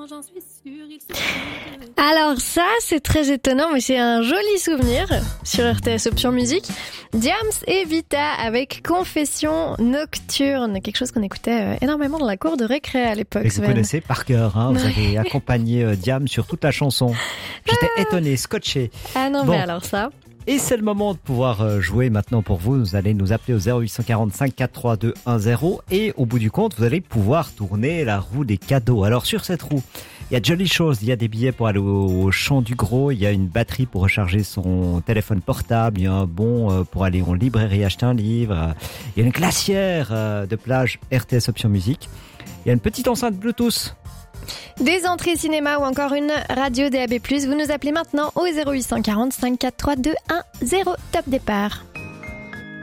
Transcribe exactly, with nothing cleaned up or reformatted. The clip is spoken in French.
j'en suis sûre, il Alors ça, c'est très étonnant, mais c'est un joli souvenir sur R T S Option Musique. Diams et Vita avec Confession Nocturne, quelque chose qu'on écoutait énormément dans la cour de récré à l'époque. Et vous Sven. connaissez par cœur, hein, vous Ouais. avez accompagné euh, Diams sur toute la chanson. J'étais étonné, scotché. Ah non, Bon. mais alors ça... Et c'est le moment de pouvoir euh, jouer maintenant pour vous. Vous allez nous appeler au zéro huit quarante-cinq quatre trois deux un zéro et au bout du compte, vous allez pouvoir tourner la roue des cadeaux. Alors sur cette roue, il y a de jolies choses. Il y a des billets pour aller au, au Champ du Gros. Il y a une batterie pour recharger son téléphone portable. Il y a un bon euh, pour aller en librairie acheter un livre. Il y a une glacière euh, de plage R T S Option Musique. Il y a une petite enceinte Bluetooth. Des entrées cinéma ou encore une radio D A B plus, vous nous appelez maintenant au zéro huit quarante-cinq quatre trois deux un zéro. Top départ.